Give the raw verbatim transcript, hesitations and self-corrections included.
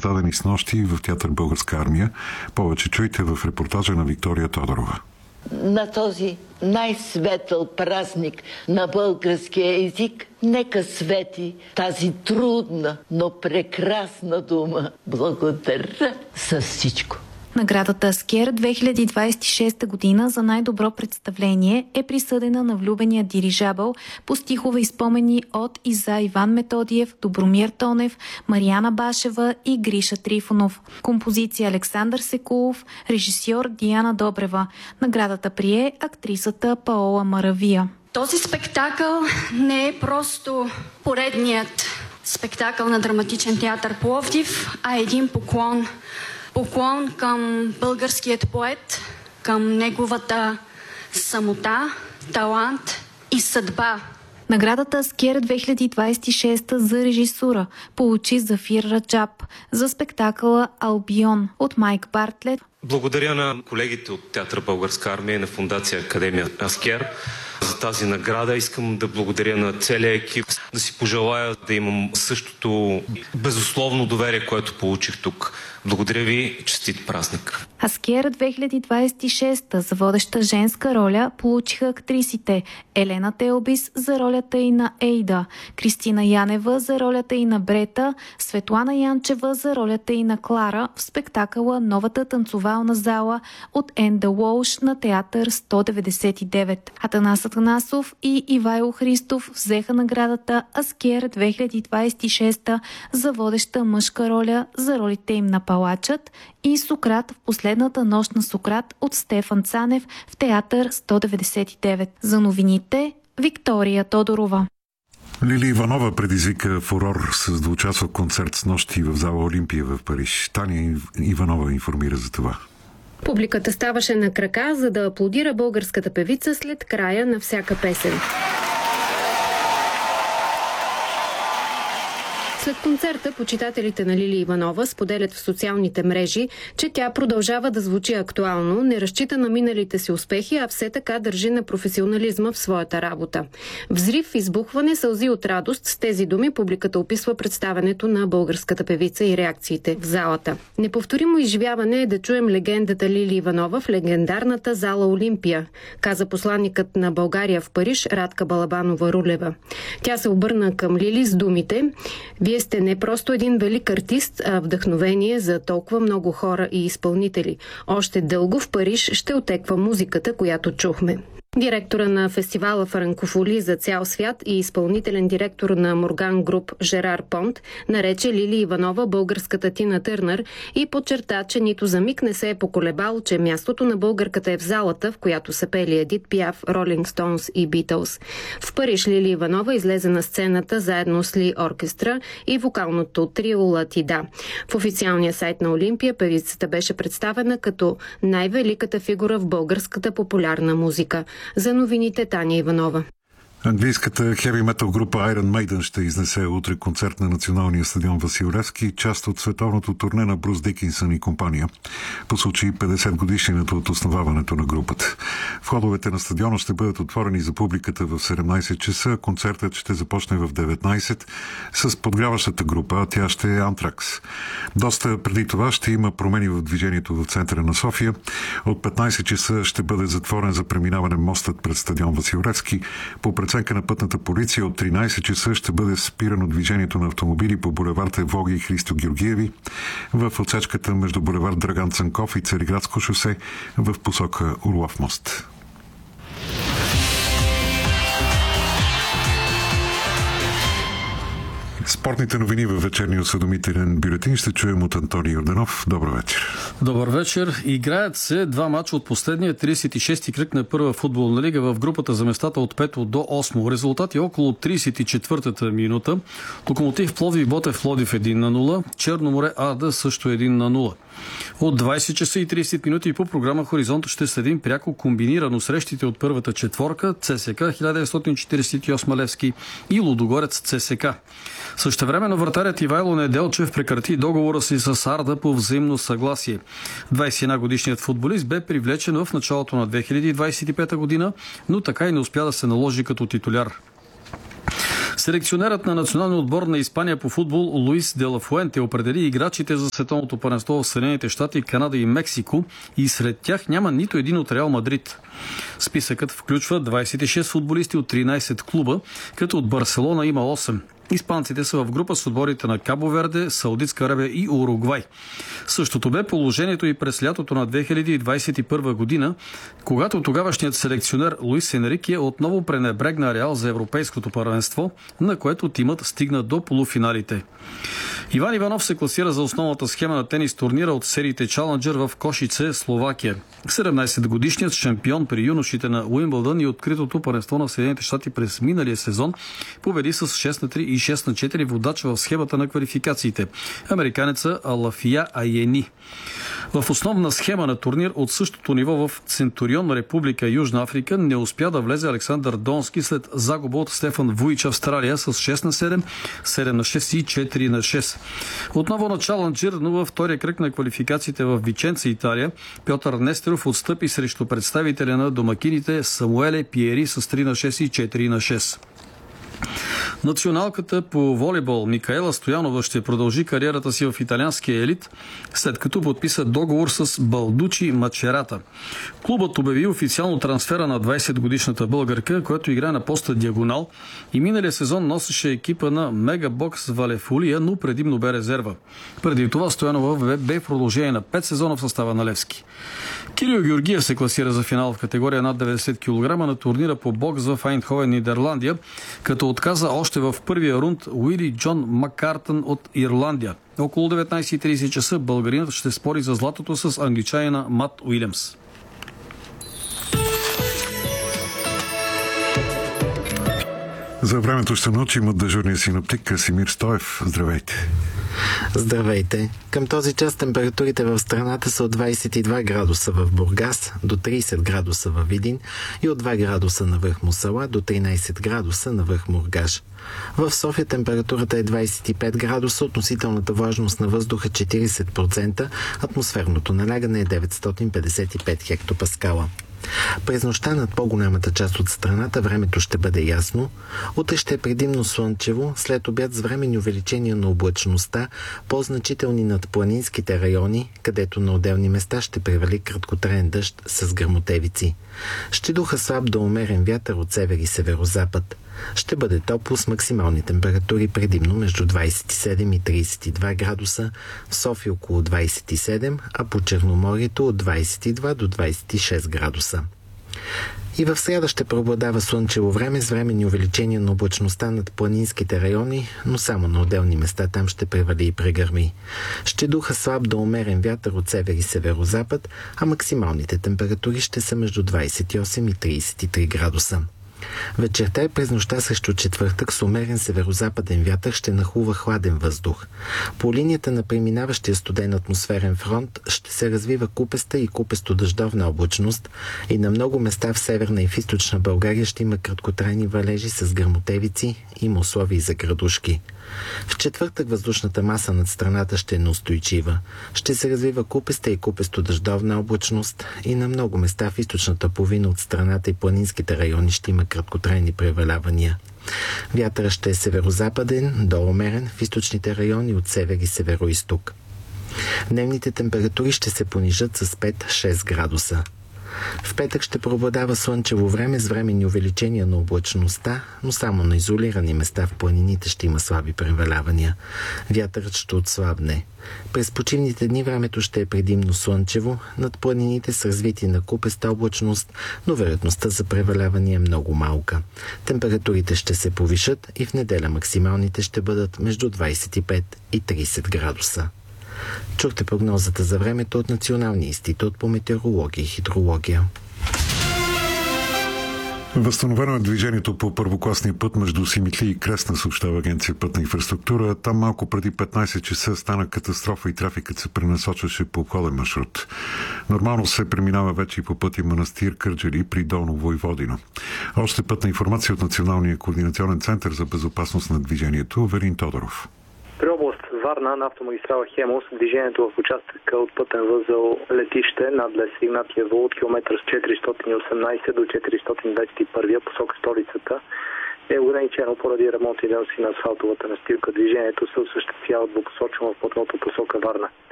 създадени с нощи в театър Българска армия. Повече чуйте в репортажа на Виктория Тодорова. На този най-светъл празник на българския език нека свети тази трудна, но прекрасна дума. Благодаря за всичко. Наградата Аскер две хиляди двадесет и шеста година за най-добро представление е присъдена на влюбения дирижабъл по стихове и спомени от и за Иван Методиев, Добромир Тонев, Мариана Башева и Гриша Трифонов. Композиция Александър Секулов, режисьор Диана Добрева. Наградата прие актрисата Паола Маравия. Този спектакъл не е просто поредният спектакъл на Драматичен театър Пловдив, а един поклон. Поклон към българският поет, към неговата самота, талант и съдба. Наградата Аскер две хиляди двадесет и шеста за режисура получи Зафир Раджаб за спектакъла Албион от Майк Бартлет. Благодаря на колегите от театър Българска армия и на Фондация Академия Аскер за тази награда. Искам да благодаря на целия екип, да си пожелая да имам същото безусловно доверие, което получих тук. Благодаря ви и честит празник. Аскер две хиляди двадесет и шеста за водеща женска роля получиха актрисите Елена Телбис за ролята и на Ейда, Кристина Янева за ролята и на Брета, Светлана Янчева за ролята и на Клара в спектакъла Новата танцовална зала от Енда Уолш на театър сто деветдесет и девет. Атанас Атанасов и Ивайло Христов взеха наградата Аскер две хиляди двадесет и шеста за водеща мъжка роля за ролите им на Палачът и Сократ в Последната нощ на Сократ от Стефан Цанев в театър сто деветдесет и девет. За новините Виктория Тодорова. Лили Иванова предизвика фурор с да участва в концерт с нощи в зала Олимпия в Париж. Таня Иванова информира за това. Публиката ставаше на крака, за да аплодира българската певица след края на всяка песен. След концерта почитателите на Лили Иванова споделят в социалните мрежи, че тя продължава да звучи актуално, не разчита на миналите си успехи, а все така държи на професионализма в своята работа. Взрив, избухване, сълзи от радост. С тези думи публиката описва представянето на българската певица и реакциите в залата. Неповторимо изживяване е да чуем легендата Лили Иванова в легендарната зала Олимпия, каза посланникът на България в Париж Радка Балабанова-Рулева. Тя се обърна към Лили с думите: "Вие сте не просто един велик артист, а вдъхновение за толкова много хора и изпълнители. Още дълго в Париж ще отеква музиката, която чухме." Директора на фестивала Франкофоли за цял свят и изпълнителен директор на Морган Груп Жерар Понт нарече Лили Иванова българската Тина Търнър и подчерта, че нито за миг не се е поколебал, че мястото на българката е в залата, в която са пели Едит Пиаф, Ролинг Стоунс и Битълс. В Париж Лили Иванова излезе на сцената заедно с Ли Оркестра и вокалното трио Латида. В официалния сайт на Олимпия певицата беше представена като най-великата фигура в българската популярна музика. За новините Таня Иванова. Английската хеви метал група Iron Maiden ще изнесе утре концерт на националния стадион Васил Левски, част от световното турне на Брус Дикинсън и компания, по случай петдесет годишнината от основаването на групата. Входовете на стадиона ще бъдат отворени за публиката в седемнадесет часа, концертът ще започне в деветнадесет с подгряващата група, а тя ще е Антракс. Доста преди това ще има промени в движението в центъра на София. От петнадесет часа ще бъде затворен за преминаване мостът пред стадион Васил Левски. По преценка на пътната полиция от тринадесет часа ще бъде спирано движението на автомобили по булевард Евлоги и Христо Георгиеви в отсечката между булевард Драган Цанков и Цариградско шосе в посока Орлов мост. Спортните новини във вечерния осведомителен бюлетин ще чуем от Антоний Йорданов. Добър вечер. Добър вечер. Играят се два мача от последния тридесет и шести кръг на първа футболна лига в групата за местата от пето до осмо. Резултат е около тридесет и четвъртата минута. Локомотив Пловдив Ботев Пловдив едно на нула. Черноморе Ада също едно на нула. От двадесет часа и тридесет минути по програма Хоризонт ще следим пряко комбинирано срещите от първата четворка ЦСКА хиляда деветстотин четиридесет и осма Левски и Лудогорец ЦСКА. Същевременно вратарят Ивайло Неделчев прекрати договора си с Арда по взаимно съгласие. двадесет и една годишният футболист бе привлечен в началото на две хиляди двадесет и пета година, но така и не успя да се наложи като титуляр. Селекционерът на националния отбор на Испания по футбол Луис де ла Фуенте определи играчите за световното първенство в Съединените щати, Канада и Мексико и сред тях няма нито един от Реал Мадрид. Списъкът включва двадесет и шест футболисти от тринадесет клуба, като от Барселона има осем. Испанците са в група с отборите на Кабо Верде, Саудитска Арабия и Уругвай. Същото бе положението и през лятото на две хиляди двадесет и първа година, когато тогавашният селекционер Луис Енрике отново пренебрегна Реал за европейското първенство, на което тимът стигна до полуфиналите. Иван Иванов се класира за основната схема на тенис турнира от сериите Чаленджър в Кошице, Словакия. седемнадесетгодишният шампион при юношите на Уимбълдън и откритото първенство на Съединените щати през миналия сезон победи с шест на три и шест на четири водач в схемата на квалификациите. Американеца Алафия Айени. В основна схема на турнир от същото ниво в Центурион, Република Южна Африка, не успя да влезе Александър Донски след загуба от Стефан Вуич, Австралия, с шест на седем, седем на шест и четири на шест. Отново на Чаленджър, но във втория кръг на квалификациите в Виченца, Италия, Пьотър Нестеров отстъпи срещу представителя на домакините Самуеле Пиери с три на шест и четири на шест. Националката по волейбол Микаела Стоянова ще продължи кариерата си в италианския елит, след като подписа договор с Балдучи Мачерата. Клубът обяви официално трансфера на двадесетгодишната българка, която играе на поста диагонал и миналия сезон носеше екипа на Мегабокс Валефулия, но предимно бе резерва. Преди това Стоянова бе в продължение на пет сезона в състава на Левски. Кирил Георгиев се класира за финал в категория над деветдесет килограма на турнира по бокс в Айндховен, Нидерландия, като отказа още в първия рунд Уили Джон Маккартън от Ирландия. Около деветнадесет и тридесет часа българинът ще спори за златото с англичанина Мат Уилямс. За времето ще научим от дежурния синоптик Красимир Стоев. Здравейте! Здравейте! Към този час температурите в страната са от двадесет и два градуса в Бургас до тридесет градуса във Видин и от два градуса на връх Мусала до тринадесет градуса на връх Мургаш. В София температурата е двадесет и пет градуса, относителната влажност на въздуха четиридесет процента, атмосферното налягане е деветстотин петдесет и пет хектопаскала. През нощта над по-голямата част от страната времето ще бъде ясно. Утре ще е предимно слънчево, след обяд с временни увеличения на облачността, по-значителни над планинските райони, където на отделни места ще превали краткотраен дъжд с гръмотевици. Ще духа слаб до умерен вятър от север и северозапад. Ще бъде топло с максимални температури предимно между двадесет и седем и тридесет и два градуса, в София около двадесет и седем, а по Черноморието от двадесет и два до двадесет и шест градуса. И в сряда ще преобладава слънчево време с временни увеличения на облачността над планинските райони, но само на отделни места там ще превали и прегърми. Ще духа слаб до умерен вятър от север и северозапад, а максималните температури ще са между двадесет и осем и тридесет и три градуса. Вечерта и през нощта срещу четвъртък с умерен северозападен вятър ще нахлува хладен въздух. По линията на преминаващия студен атмосферен фронт ще се развива купеста и купесто-дъждовна облачност и на много места в северна и в източна България ще има краткотрайни валежи с гръмотевици и условия за градушки. В четвъртък въздушната маса над страната ще е неустойчива. Ще се развива купеста и купесто-дъждовна облачност и на много места в източната половина от страната и планинските райони ще има краткотрайни превалявания. Вятъра ще е северозападен до умерен в източните райони от север и североизток. Дневните температури ще се понижат с пет-шест градуса. В петък ще преобладава слънчево време с временни увеличения на облачността, но само на изолирани места в планините ще има слаби превалявания. Вятърът ще отслабне. През почивните дни времето ще е предимно слънчево, над планините с развити на купеста облачност, но вероятността за преваляване е много малка. Температурите ще се повишат и в неделя максималните ще бъдат между двадесет и пет и тридесет градуса. Чухте прогнозата за времето от Националния институт по метеорология и хидрология. Възстановено е движението по първокласния път между Симитли и Кресна, съобщава Агенция Пътна инфраструктура. Там малко преди петнадесет часа стана катастрофа и трафикът се пренасочваше по обходен маршрут. Нормално се преминава вече и по пътя Манастир Кърджали при Долно Войводино. Още пътна информация от Националния координационен център за безопасност на движението. Велин Тодоров. При област Варна на автомагистрала Хемус движението в участъка от пътен възел Летище надлез Игнатиево от километър с четиристотин и осемнадесет до четиристотин двадесет и първи посока столицата е ограничено поради ремонтни дейности на асфалтовата настилка. Движението се осъществява двупосочно в платното посока Варна.